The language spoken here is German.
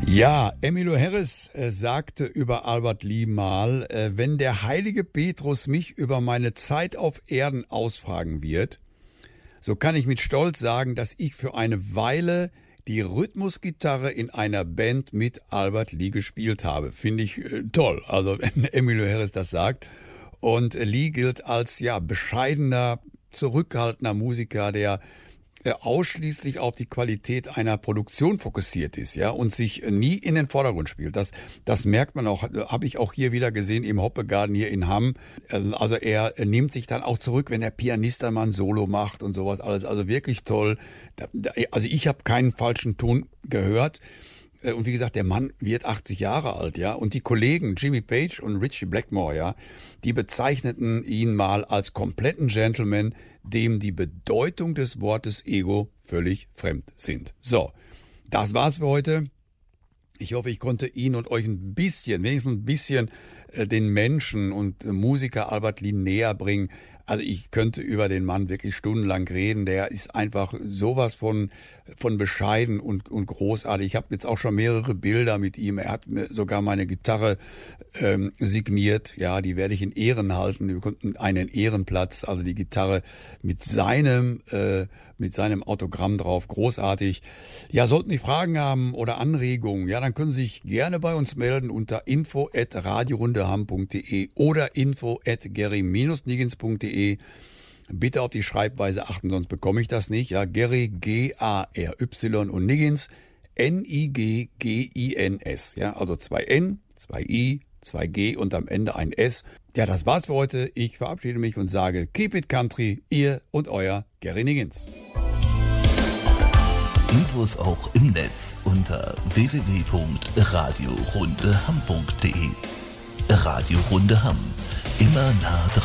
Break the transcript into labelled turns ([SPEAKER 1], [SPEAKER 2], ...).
[SPEAKER 1] Ja, Emmylou Harris sagte über Albert Lee mal, wenn der heilige Petrus mich über meine Zeit auf Erden ausfragen wird, so kann ich mit Stolz sagen, dass ich für eine Weile die Rhythmusgitarre in einer Band mit Albert Lee gespielt habe. Finde ich toll, also wenn Emmylou Harris das sagt. Und Lee gilt als bescheidener, zurückgehaltener Musiker, der ausschließlich auf die Qualität einer Produktion fokussiert ist, ja, und sich nie in den Vordergrund spielt. Das merkt man auch, habe ich auch hier wieder gesehen im Hoppegarten hier in Hamm. Also er nimmt sich dann auch zurück, wenn der Pianist dann mal ein Solo macht und sowas alles. Also wirklich toll. Also ich habe keinen falschen Ton gehört. Und wie gesagt, der Mann wird 80 Jahre alt, ja. Und die Kollegen Jimmy Page und Ritchie Blackmore, ja, die bezeichneten ihn mal als kompletten Gentleman, dem die Bedeutung des Wortes Ego völlig fremd sind. So, das war's für heute. Ich hoffe, ich konnte Ihnen und euch wenigstens ein bisschen den Menschen und Musiker Albert Lee näher bringen. Also ich könnte über den Mann wirklich stundenlang reden. Der ist einfach sowas von bescheiden und großartig. Ich habe jetzt auch schon mehrere Bilder mit ihm. Er hat mir sogar meine Gitarre signiert. Ja, die werde ich in Ehren halten. Wir konnten einen Ehrenplatz, also die Gitarre mit seinem Autogramm drauf. Großartig. Ja, sollten Sie Fragen haben oder Anregungen, ja, dann können Sie sich gerne bei uns melden unter info@radiorundeham.de oder info@gary-niggins.de. Bitte auf die Schreibweise achten, sonst bekomme ich das nicht. Ja, Gary, G-A-R-Y und Niggins, N-I-G-G-I-N-S. Ja, also 2 N, 2 I, 2 G und am Ende ein S. Ja, das war's für heute. Ich verabschiede mich und sage Keep it Country, ihr und euer Gary Niggins.
[SPEAKER 2] Infos auch im Netz unter www.radiorundeham.de. Radio Runde Hamm. Immer nah dran.